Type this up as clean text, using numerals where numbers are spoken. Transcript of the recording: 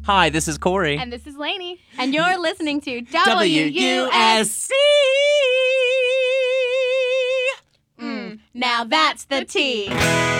Hi, this is Corey. And this is Lainey. And you're listening to WUSC. Now that's the T.